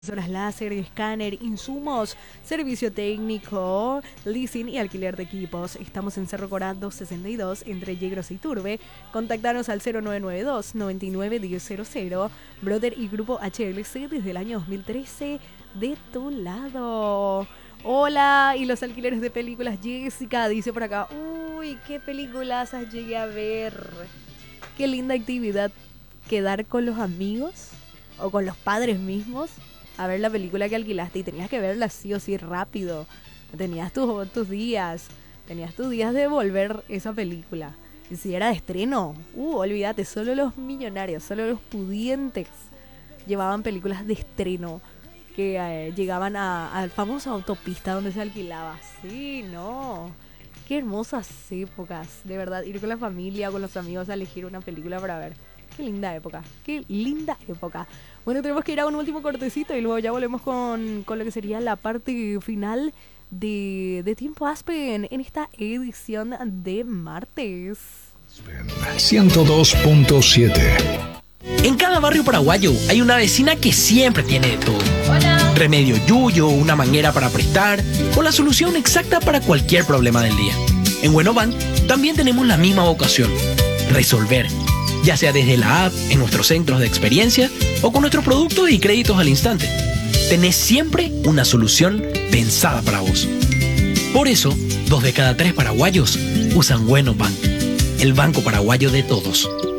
Impresoras láser, escáner, insumos, servicio técnico, leasing y alquiler de equipos. Estamos en Cerro Corado 62, entre Yegros y Turbe. Contactanos al 0992 99 1000. Brother y Grupo HLC desde el año 2013 de tu lado. Hola, y los alquileres de películas. Jessica dice por acá, uy, qué películas llegué a ver. Qué linda actividad quedar con los amigos o con los padres mismos a ver la película que alquilaste y tenías que verla sí o sí rápido. Tenías tus días de volver esa película. Y si era de estreno, olvídate, solo los millonarios, solo los pudientes llevaban películas de estreno que llegaban a famosa autopista donde se alquilaba. Sí, no. Qué hermosas épocas, de verdad, ir con la familia o con los amigos a elegir una película para ver. Qué linda época, qué linda época. Bueno, tenemos que ir a un último cortecito y luego ya volvemos con lo que sería la parte final de Tiempo Aspen en esta edición de martes. 102.7. En cada barrio paraguayo hay una vecina que siempre tiene de todo. Hola. Remedio yuyo, una manguera para prestar o la solución exacta para cualquier problema del día. En Buenobank también tenemos la misma vocación: resolver. Ya sea desde la app, en nuestros centros de experiencia o con nuestros productos y créditos al instante. Tenés siempre una solución pensada para vos. Por eso, 2 de cada 3 paraguayos usan Buenobank, el banco paraguayo de todos.